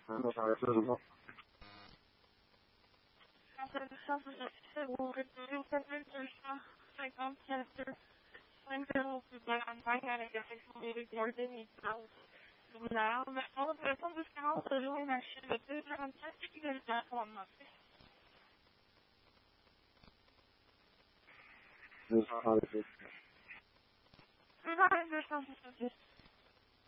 那啥是什么？ 上次是我跟六三认真上在刚才是完全我是在安排下来的，还是我的条件你知道。Now, all of this on this house, so doing that shit, but this is fantastic. You guys got one month. 那啥的是？ 那还是上次是。